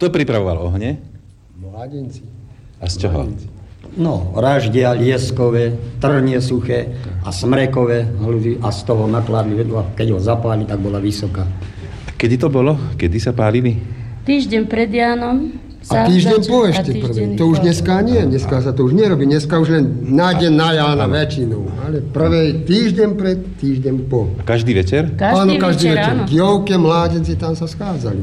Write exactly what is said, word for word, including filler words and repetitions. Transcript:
Kto pripravoval ohne? Mládenci. A z čoho? Mládenci. No, raždia, lieskové, trnie suché a smrekové hludy a z toho nakladli vedľa. Keď ho zapáli, tak bola vysoká. A kedy to bolo? Kedy sa pálili? Týždeň pred Jánom. A týždeň po ešte prvé. To už dneska nie, dneska sa to už nerobí. Dneska už len na deň na Jána väčšinou. Ale prvé týždeň pred, týždeň po. A každý večer? Každý, Áno, každý večer, večer. áno. Dievke, mládenci tam sa schádzali.